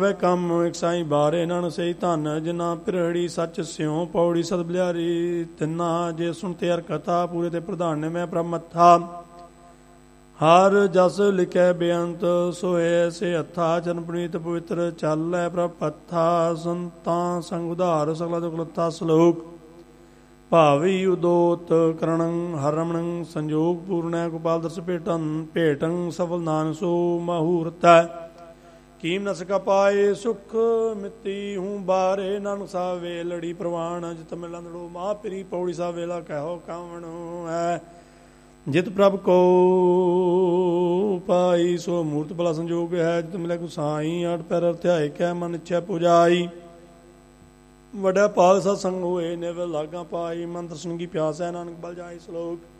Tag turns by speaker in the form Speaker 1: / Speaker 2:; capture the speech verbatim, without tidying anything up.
Speaker 1: ਵੇ ਕੰਮ ਇੱਕ ਸਾਈ ਬਾਰੇ ਨਨ ਸਹੀ ਧਨ ਜਿਨਾ ਪਿਰੜੀ ਸੱਚ ਸਿਉ ਪੌੜੀ ਸਦ ਬਲਿਆਰੀ ਤਿੰਨਾ ਜੇ ਸੁਣ ਤੇ ਹਰ ਕਥਾ ਪੂਰੇ ਤੇ ਪ੍ਰਧਾਨ ਨੇ ਮੈਂ ਪ੍ਰਮੱਥਾ ਹਰ ਜਸ ਲਿਖੈ ਬੇਅੰਤ ਸੋਏ ਸੇ ਹੱਥਾ ਜਨ ਪੁਨੀਤ ਪਵਿੱਤਰ ਚੱਲੈ ਪ੍ਰਪੱਥਾ ਸੰਤਾਂ ਸੰਗ ਉਧਾਰ ਸਗਲਾ ਦੁਖ ਲੱਥਾ ਸਲੋਕ ਭਾਵੀ ਉਦੋਤ ਕਰਣੰ ਹਰਮਣੰ ਸੰਜੋਗ ਪੂਰਣੈ ਗੋਪਾਲ ਦਰਸ ਭੇਟੰ ਭੇਟੰ ਸਫਲ ਨਾਨਸੋ ਮਹੂਰਤੈ ਕੀਮ ਨਸ ਕਾ ਪਾਏ ਸੁਖ ਮਿੱਤੀ ਹੂੰ ਬਾਰੇ ਨਾਨਕ ਸਾਵੇ ਲੜੀ ਪ੍ਰਵਾਨ ਜਿਤ ਮਿਲੰਦੜੋ ਮਾਹ ਪਿਰੀ ਪੌੜੀ ਸਾ ਵੇਲਾ ਕਹਿਓ ਕਾਵਣ ਹੈ ਜਿਤ ਪ੍ਰਭ ਕੋ ਪਾਈ ਸੋ ਮੂਰਤ ਭਲਾ ਸੰਜੋਗ ਹੈ ਜਿਤ ਮਿਲੇ ਗੁਸਾਈ ਆਠ ਪੈਰ ਧਿਆਏ ਕੈ ਮਨ ਇੱਛਾ ਪੁਜਾਈ ਵੱਡਾ ਪਾਲ ਸਤ ਸੰਗ ਹੋਏ ਨਿਵ ਲਾਗਾ ਪਾਈ ਮਨ ਦਰਸ਼ਨ ਕੀ ਪਿਆਸ ਹੈ ਨਾਨਕ ਬਲ ਜਾਈ ਸਲੋਕ